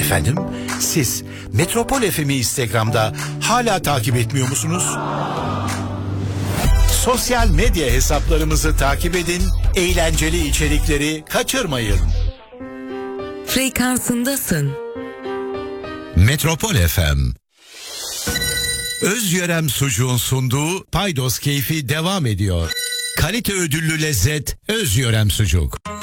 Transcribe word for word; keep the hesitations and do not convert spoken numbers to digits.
Efendim, siz Metropol F M'i Instagram'da hala takip etmiyor musunuz? Sosyal medya hesaplarımızı takip edin, eğlenceli içerikleri kaçırmayın. Frekansındasın. Metropol F M. Özyörem Sucuğun sunduğu Paydos Keyfi devam ediyor. Kalite ödüllü lezzet Özyörem Sucuk.